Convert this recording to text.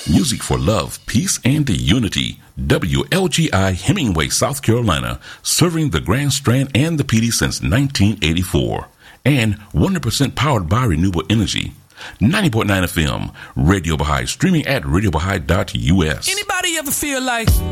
Music for love, peace, and unity. WLGI Hemingway, South Carolina, serving the Grand Strand and the PD since 1984. And 100% powered by renewable energy. 90.9 FM, Radio Baha'i, streaming at radiobaha'i.us. Anybody ever feel like